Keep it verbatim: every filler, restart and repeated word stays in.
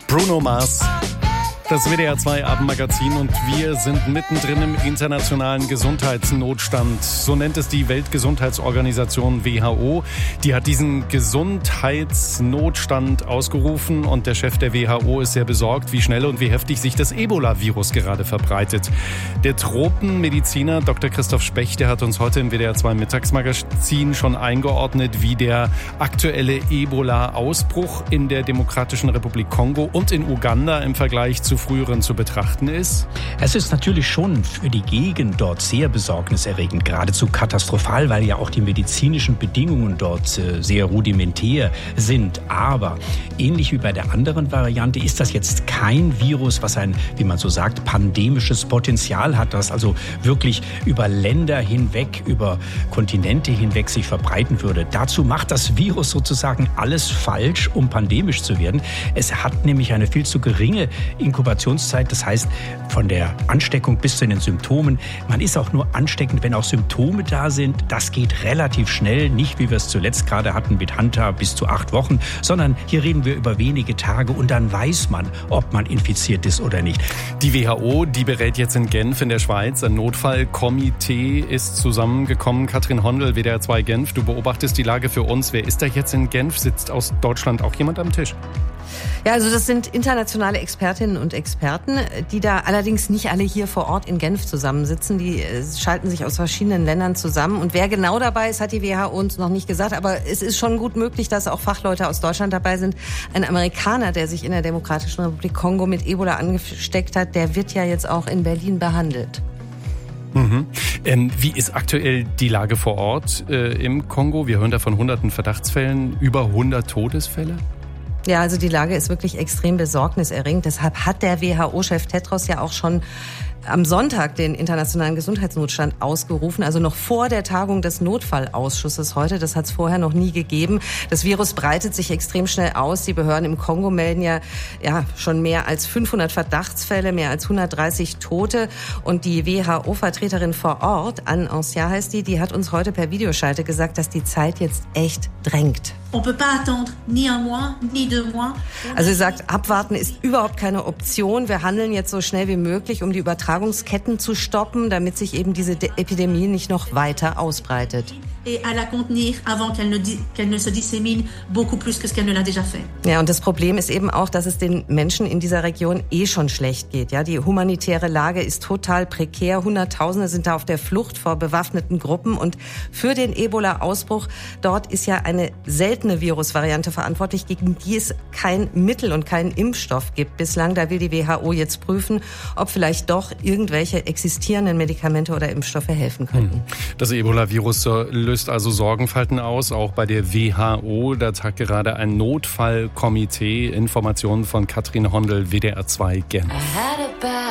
Bruno Mars. Das W D R zwei Abendmagazin und wir sind mittendrin im internationalen Gesundheitsnotstand. So nennt es die Weltgesundheitsorganisation W H O. Die hat diesen Gesundheitsnotstand ausgerufen und der Chef der W H O ist sehr besorgt, wie schnell und wie heftig sich das Ebola-Virus gerade verbreitet. Der Tropenmediziner Doktor Christoph Specht, der hat uns heute im W D R zwei Mittagsmagazin schon eingeordnet, wie der aktuelle Ebola-Ausbruch in der Demokratischen Republik Kongo und in Uganda im Vergleich zu früheren zu betrachten ist? Es ist natürlich schon für die Gegend dort sehr besorgniserregend, geradezu katastrophal, weil ja auch die medizinischen Bedingungen dort sehr rudimentär sind. Aber ähnlich wie bei der anderen Variante ist das jetzt kein Virus, was ein, wie man so sagt, pandemisches Potenzial hat, das also wirklich über Länder hinweg, über Kontinente hinweg sich verbreiten würde. Dazu macht das Virus sozusagen alles falsch, um pandemisch zu werden. Es hat nämlich eine viel zu geringe Inkubationszeit. Das heißt, von der Ansteckung bis zu den Symptomen. Man ist auch nur ansteckend, wenn auch Symptome da sind. Das geht relativ schnell. Nicht, wie wir es zuletzt gerade hatten mit Hanta bis zu acht Wochen, sondern hier reden wir über wenige Tage und dann weiß man, ob man infiziert ist oder nicht. Die W H O, die berät jetzt in Genf in der Schweiz. Ein Notfallkomitee ist zusammengekommen. Katrin Hondel, W D R zwei Genf. Du beobachtest die Lage für uns. Wer ist da jetzt in Genf? Sitzt aus Deutschland auch jemand am Tisch? Ja, also das sind internationale Expertinnen und Experten, die da allerdings nicht alle hier vor Ort in Genf zusammensitzen. Die schalten sich aus verschiedenen Ländern zusammen. Und wer genau dabei ist, hat die W H O uns noch nicht gesagt. Aber es ist schon gut möglich, dass auch Fachleute aus Deutschland dabei sind. Ein Amerikaner, der sich in der Demokratischen Republik Kongo mit Ebola angesteckt hat, der wird ja jetzt auch in Berlin behandelt. Mhm. Ähm, wie ist aktuell die Lage vor Ort äh, im Kongo? Wir hören da von hunderten Verdachtsfällen, über hundert Todesfälle. Ja, also die Lage ist wirklich extrem besorgniserregend. Deshalb hat der W H O-Chef Tedros ja auch schon am Sonntag den internationalen Gesundheitsnotstand ausgerufen, also noch vor der Tagung des Notfallausschusses heute. Das hat es vorher noch nie gegeben. Das Virus breitet sich extrem schnell aus. Die Behörden im Kongo melden ja, ja schon mehr als fünfhundert Verdachtsfälle, mehr als hundertdreißig Tote. Und die W H O-Vertreterin vor Ort, Anne Ancien heißt die, die hat uns heute per Videoschalte gesagt, dass die Zeit jetzt echt drängt. Also sie sagt, abwarten ist überhaupt keine Option. Wir handeln jetzt so schnell wie möglich, um die Übertragungsketten zu stoppen, damit sich eben diese Epidemie nicht noch weiter ausbreitet. Ja, und das Problem ist eben auch, dass es den Menschen in dieser Region eh schon schlecht geht. Ja, die humanitäre Lage ist total prekär. Hunderttausende sind da auf der Flucht vor bewaffneten Gruppen. Und für den Ebola-Ausbruch dort ist ja eine seltene Virusvariante verantwortlich, gegen die es kein Mittel und keinen Impfstoff gibt bislang. Da will die W H O jetzt prüfen, ob vielleicht doch irgendwelche existierenden Medikamente oder Impfstoffe helfen könnten. Das Ebola-Virus löst also Sorgenfalten aus, auch bei der W H O. Da tagt gerade ein Notfallkomitee. Informationen von Katrin Hondel, W D R zwei Genf.